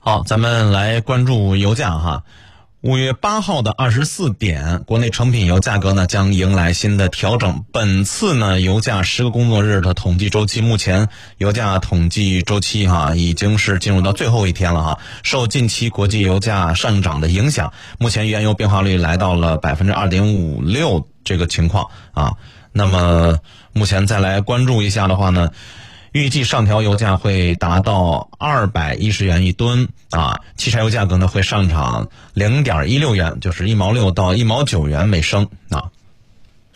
好，咱们来关注油价哈。5月8号的24点，国内成品油价格呢将迎来新的调整。本次呢油价10个工作日的统计周期，目前油价统计周期已经是进入到最后一天了受近期国际油价上涨的影响，目前原油变化率来到了2.56%这个情况那么目前再来关注一下的话呢，预计上调油价会达到210元一吨汽柴油价格呢会上涨0.16元，就是1毛6到1毛9元每升